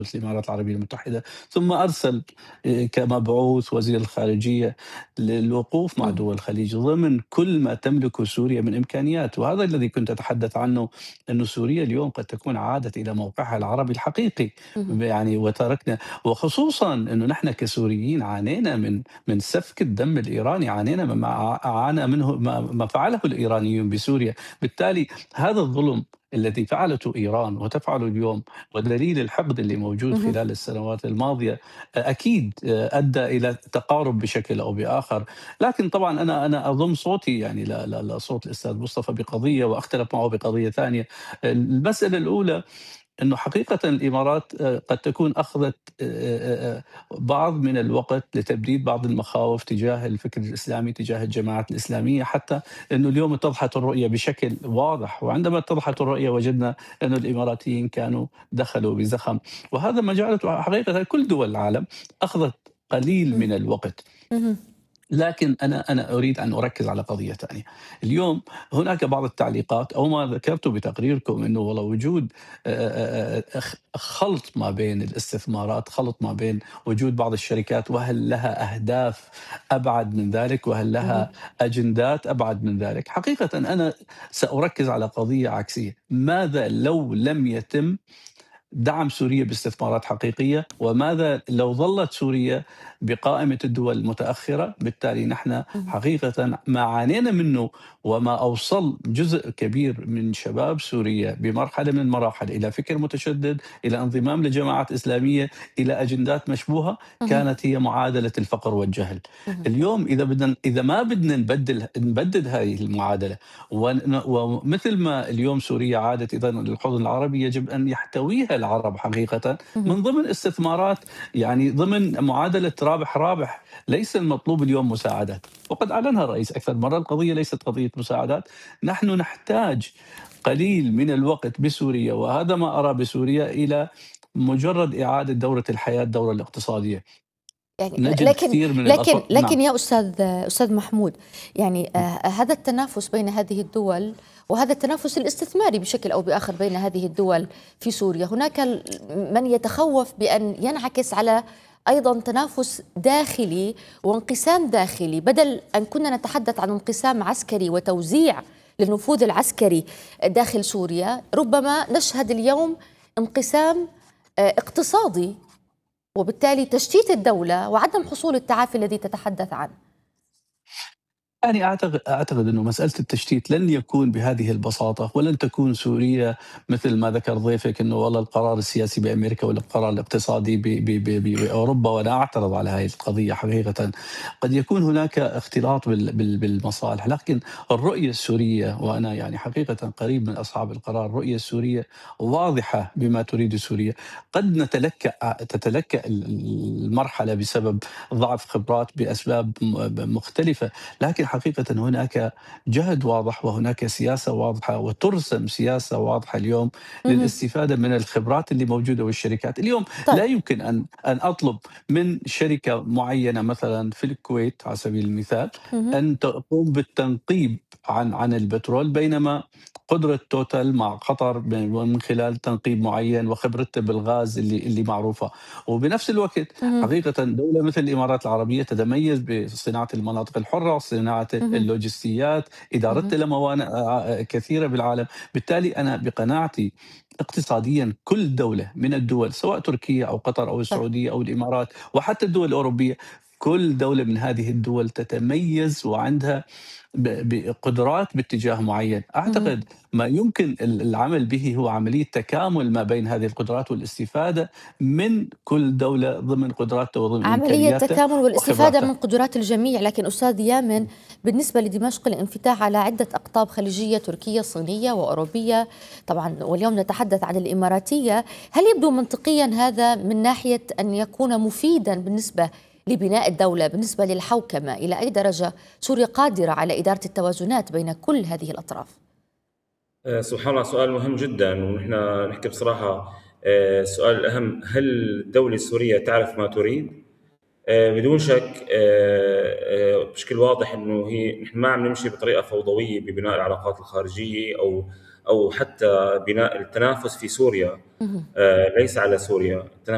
الإمارات العربية المتحدة، ثم أرسل كمبعوث وزير الخارجية للوقوف مع إمم. دول الخليج ضمن كل ما تملكه سوريا من إمكانيات. وهذا الذي كنت أتحدث عنه، أنه سوريا اليوم قد تكون عادت إلى موقعها العربي الحقيقي. اهم. يعني وتركنا، وخصوصا أنه نحن كسوريين عانينا من سفك الدم الإيراني، عانينا مما عانى منه ما فعله الإيرانيون بسوريا. بالتالي هذا الظلم الذي فعلته إيران وتفعله اليوم، ودليل الحقد اللي موجود اهم. خلال السنوات الماضية، أكيد أدى إلى تقارب بشكل أو بآخر. لكن طبعا أنا أضم صوتي يعني لصوت الأستاذ مصطفى بقضية، وأختلف معه بقضية ثانية. المسألة الأولى أنه حقيقة الإمارات قد تكون أخذت بعض من الوقت لتبديد بعض المخاوف تجاه الفكر الإسلامي، تجاه الجماعات الإسلامية، حتى أنه اليوم اتضحت الرؤية بشكل واضح. وعندما اتضحت الرؤية وجدنا أن الإماراتيين كانوا دخلوا بزخم، وهذا ما جعلته حقيقة كل دول العالم أخذت قليل إمم. من الوقت. اهم. لكن أنا أريد أن أركز على قضية ثانية. اليوم هناك بعض التعليقات أو ما ذكرته بتقريركم، أنه والله وجود خلط ما بين الاستثمارات، خلط ما بين وجود بعض الشركات، وهل لها أهداف أبعد من ذلك، وهل اهم. لها أجندات أبعد من ذلك. حقيقة أنا سأركز على قضية عكسية: ماذا لو لم يتم دعم سوريا باستثمارات حقيقية؟ وماذا لو ظلت سوريا بقائمة الدول المتأخرة؟ بالتالي نحن اهم. حقيقة ما عانينا منه، وما أوصل جزء كبير من شباب سوريا بمرحلة من المراحل إلى فكر متشدد، إلى انضمام لجماعات إسلامية، إلى أجندات مشبوهة، اهم. كانت هي معادلة الفقر والجهل. اهم. اليوم إذا ما بدنا نبدل هذه المعادلة، ومثل ما اليوم سوريا عادت إذا للحضن العربي، يجب أن يحتويها العرب حقيقة اهم. من ضمن استثمارات، يعني ضمن معادلة رابح رابح. ليس المطلوب اليوم مساعدات، وقد أعلنها الرئيس أكثر مرة: القضية ليست قضية مساعدات، نحن نحتاج قليل من الوقت بسوريا، وهذا ما أرى بسوريا، إلى مجرد إعادة دورة الحياة، الدورة الاقتصادية. يعني نجد لكن كثير من لكن نعم. لكن يا أستاذ محمود، يعني هذا التنافس بين هذه الدول، وهذا التنافس الاستثماري بشكل أو بآخر بين هذه الدول في سوريا، هناك من يتخوف بأن ينعكس على أيضا تنافس داخلي وانقسام داخلي، بدل أن كنا نتحدث عن انقسام عسكري وتوزيع للنفوذ العسكري داخل سوريا، ربما نشهد اليوم انقسام اقتصادي، وبالتالي تشتيت الدولة وعدم حصول التعافي الذي تتحدث عنه. يعني أعتقد أنه مسألة التشتيت لن يكون بهذه البساطة، ولن تكون سوريا مثل ما ذكر ضيفك، أنه والله القرار السياسي بأمريكا ولا القرار الاقتصادي بأوروبا. وأنا أعترض على هذه القضية حقيقة. قد يكون هناك اختلاط بالمصالح، لكن الرؤية السورية، وأنا يعني حقيقة قريب من أصحاب القرار، الرؤية السورية واضحة بما تريد سوريا. قد تتلكأ المرحلة بسبب ضعف خبرات، بأسباب مختلفة، لكن حقيقة هناك جهد واضح، وهناك سياسة واضحة، وترسم سياسة واضحة اليوم مهم. للاستفادة من الخبرات اللي موجودة والشركات. اليوم طيب. لا يمكن أن أطلب من شركة معينة مثلا في الكويت على سبيل المثال مهم. أن تقوم بالتنقيب عن البترول، بينما قدرة توتال مع قطر من خلال تنقيب معين، وخبرته بالغاز اللي معروفة. وبنفس الوقت مهم. حقيقة دولة مثل الإمارات العربية تتميز بصناعة المناطق الحرة، صناعة مهم. اللوجستيات، إدارتها مهم. لموانئ كثيرة بالعالم. بالتالي أنا بقناعتي اقتصاديا كل دولة من الدول، سواء تركيا أو قطر أو طيب. السعودية أو الإمارات وحتى الدول الأوروبية، كل دولة من هذه الدول تتميز وعندها بقدرات باتجاه معين. مهم. أعتقد ما يمكن العمل به هو عملية تكامل ما بين هذه القدرات، والاستفادة من كل دولة ضمن قدراتها وضمن عملية إمكانياتها تكامل والاستفادة من وخبراتها. قدرات الجميع، لكن أستاذ يامن، بالنسبة لدمشق الانفتاح على عدة أقطاب خليجية، تركية، صينية، وأوروبية طبعا، واليوم نتحدث عن الإماراتية، هل يبدو منطقيا هذا من ناحية أن يكون مفيدا بالنسبة لبناء الدولة، بالنسبة للحوكمة؟ إلى أي درجة سوريا قادرة على إدارة التوازنات بين كل هذه الأطراف؟ سبحان الله، سؤال مهم جدا. ونحن نحكي بصراحة، السؤال الأهم: هل الدولة السورية تعرف ما تريد؟ بدون شك، بشكل واضح انه نحن ما عم نمشي بطريقه فوضويه ببناء العلاقات الخارجيه او حتى بناء التنافس في سوريا. مهم. ليس على سوريا، التنافس